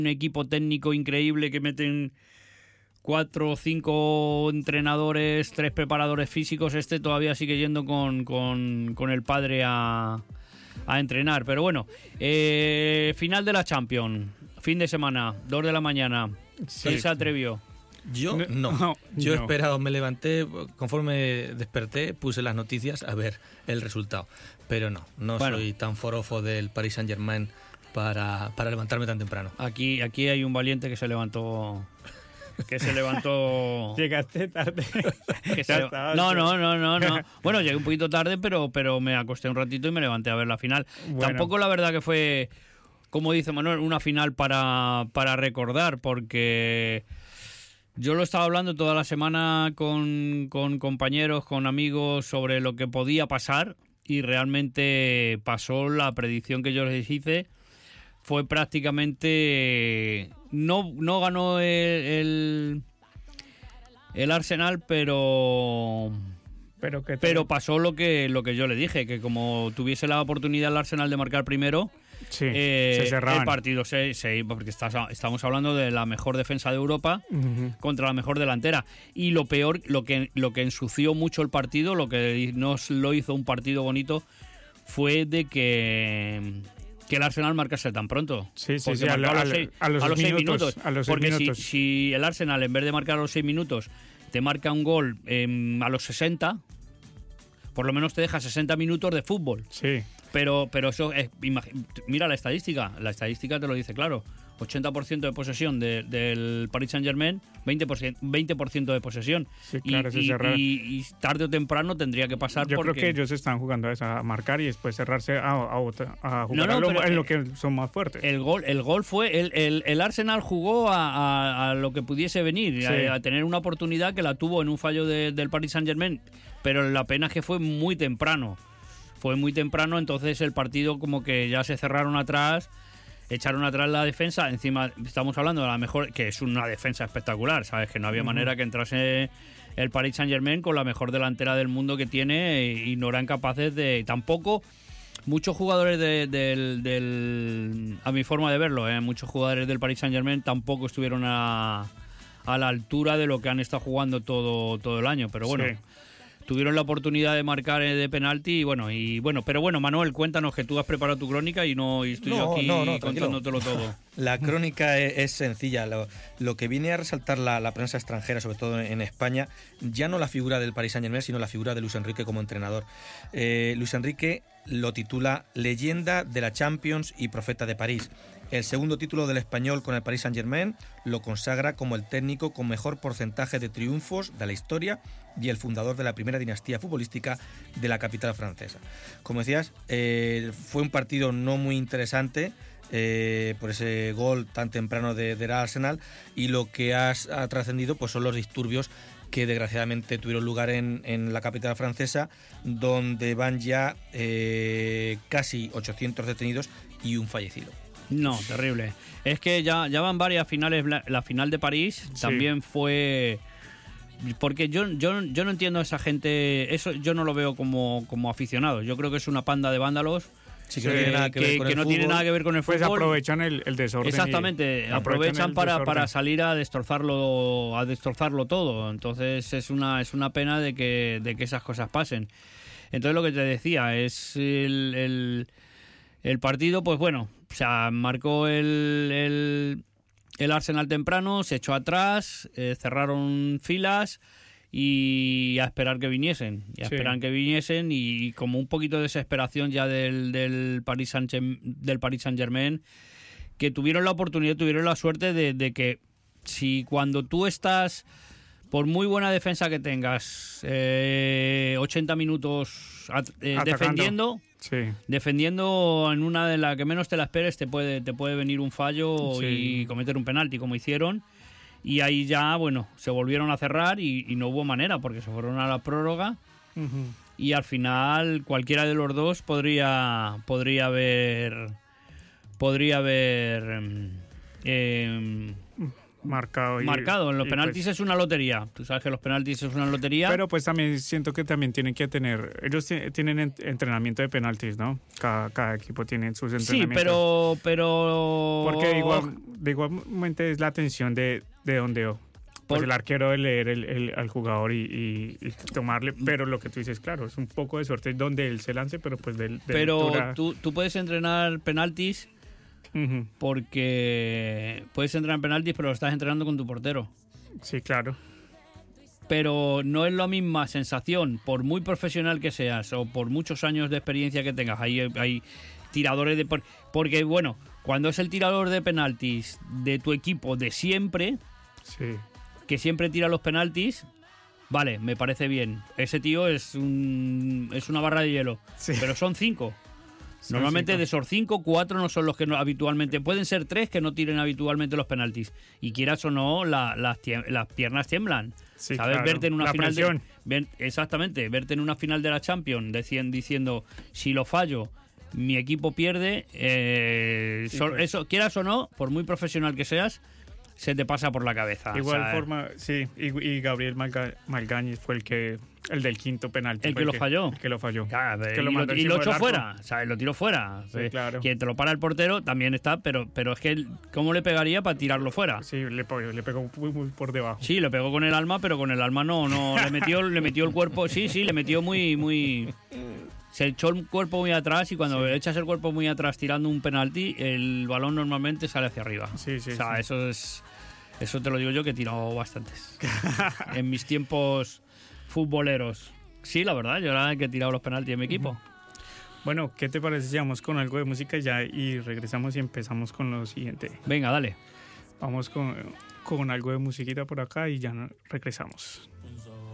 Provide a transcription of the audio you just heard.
un equipo técnico increíble que meten 4 o 5 entrenadores, 3 preparadores físicos. Todavía sigue yendo con el padre a entrenar. Pero bueno, final de la Champions, fin de semana, 2 de la mañana. Sí. ¿Quién se atrevió? Yo no. Yo he esperado, me levanté, conforme desperté, puse las noticias a ver el resultado. Pero no soy tan forofo del Paris Saint-Germain para levantarme tan temprano. Aquí hay un valiente que se levantó... Llegaste tarde. No. Bueno, llegué un poquito tarde, pero me acosté un ratito y me levanté a ver la final. Bueno. Tampoco la verdad que fue, como dice Manuel, una final para recordar, porque yo lo estaba hablando toda la semana con compañeros, con amigos, sobre lo que podía pasar, y realmente pasó la predicción que yo les hice. Fue prácticamente... No ganó el Arsenal, pero pasó lo que yo le dije, que como tuviese la oportunidad el Arsenal de marcar primero, se cerraban. El partido se porque estamos hablando de la mejor defensa de Europa contra la mejor delantera. Y lo peor, lo que ensució mucho el partido, lo que no lo hizo un partido bonito, fue de que el Arsenal marcase tan pronto. Sí, a los 6 minutos. Porque si el Arsenal, en vez de marcar a los 6 minutos, te marca un gol a los 60, por lo menos te deja 60 minutos de fútbol. Sí. Pero eso es... Mira la estadística te lo dice claro. 80% de posesión del Paris Saint-Germain, 20% de posesión. Sí, claro, y tarde o temprano tendría que pasar. Yo creo que ellos están jugando a marcar y después cerrarse a jugar en lo que son más fuertes. El gol fue... El Arsenal jugó a lo que pudiese venir, sí. a tener una oportunidad que la tuvo en un fallo del Paris Saint-Germain, pero la pena es que fue muy temprano. Entonces el partido como que ya se cerraron atrás, echaron atrás la defensa. Encima estamos hablando de la mejor, que es una defensa espectacular, ¿sabes? Que no había manera que entrase el Paris Saint-Germain con la mejor delantera del mundo que tiene, y no eran capaces de... Tampoco muchos jugadores a mi forma de verlo, muchos jugadores del Paris Saint-Germain tampoco estuvieron a la altura de lo que han estado jugando todo el año, pero bueno... Sí. Tuvieron la oportunidad de marcar de penalti pero bueno, Manuel, cuéntanos, que tú has preparado tu crónica y estoy yo aquí contándotelo todo. La crónica es sencilla. Lo que viene a resaltar la prensa extranjera, sobre todo en España, ya no la figura del Paris Saint-Germain, sino la figura de Luis Enrique como entrenador. Luis Enrique lo titula Leyenda de la Champions y Profeta de París. El segundo título del español con el Paris Saint-Germain lo consagra como el técnico con mejor porcentaje de triunfos de la historia y el fundador de la primera dinastía futbolística de la capital francesa. Como decías, fue un partido no muy interesante por ese gol tan temprano del Arsenal, y lo que ha trascendido pues son los disturbios que desgraciadamente tuvieron lugar en la capital francesa, donde van ya casi 800 detenidos y un fallecido. No, terrible. Es que ya van varias finales. La final de París también fue... Porque yo no entiendo a esa gente. Eso yo no lo veo como aficionado. Yo creo que es una panda de vándalos. Sí, que no tiene nada que ver con el fútbol. Tiene nada que ver con el fútbol. Pues aprovechan el desorden. Exactamente, aprovechan para salir a destrozarlo todo. Entonces es una pena de que esas cosas pasen. Entonces lo que te decía es el partido, pues bueno, o sea, marcó el Arsenal temprano, se echó atrás, cerraron filas y a esperar que viniesen. Y como un poquito de desesperación ya del Paris Saint-Germain, que tuvieron la oportunidad, tuvieron la suerte de que si cuando tú estás, por muy buena defensa que tengas, 80 minutos defendiendo... Sí. Defendiendo en una de las que menos te la esperes, te puede venir un fallo y cometer un penalti, como hicieron. Y ahí ya, bueno, se volvieron a cerrar y no hubo manera, porque se fueron a la prórroga. Y al final cualquiera de los dos podría haber marcado. En los penaltis pues, es una lotería. Tú sabes que los penaltis es una lotería. Pero pues también siento que también tienen que tener... Ellos tienen entrenamiento de penaltis, ¿no? Cada equipo tiene sus entrenamientos. Sí, pero... Porque igualmente es la atención de ondeo. Pues el arquero de leer al jugador y tomarle, pero lo que tú dices, claro, es un poco de suerte donde él se lance, pero pues pero tú puedes entrenar penaltis porque puedes entrenar penaltis, pero lo estás entrenando con tu portero. Sí, claro. Pero no es la misma sensación, por muy profesional que seas o por muchos años de experiencia que tengas. Hay tiradores de... Porque, bueno, cuando es el tirador de penaltis de tu equipo de siempre... Sí. Que siempre tira los penaltis, vale, me parece bien. Ese tío es una barra de hielo, sí. Pero son 5. Normalmente 5. De esos 5, 4 no son los que habitualmente... Pueden ser 3 que no tiren habitualmente los penaltis. Y quieras o no, las piernas tiemblan. Sí, ¿sabes? Claro. Verte en una final presión. Exactamente, verte en una final de la Champions diciendo, si lo fallo, mi equipo pierde. Sí, pues. Eso, quieras o no, por muy profesional que seas, se te pasa por la cabeza. Igual forma, sí, y Gabriel Malgañez fue el del quinto penalti. El que lo falló. El que lo falló. Claro, y lo echó fuera, ¿sabes? Lo tiró fuera. Sí, claro. Quien te lo para el portero también está, pero es que ¿cómo le pegaría para tirarlo fuera? Sí, le pegó muy por debajo. Sí, le pegó con el alma, pero con el alma no le metió el cuerpo, sí, le metió muy... Se echó el cuerpo muy atrás y cuando echas el cuerpo muy atrás tirando un penalti, el balón normalmente sale hacia arriba. Sí. O sea, eso te lo digo yo que he tirado bastantes. En mis tiempos futboleros. Sí, la verdad, yo era el que he tirado los penaltis en mi equipo. Bueno, ¿qué te parece si vamos con algo de música ya y regresamos y empezamos con lo siguiente? Venga, dale. Vamos con algo de musiquita por acá y ya regresamos.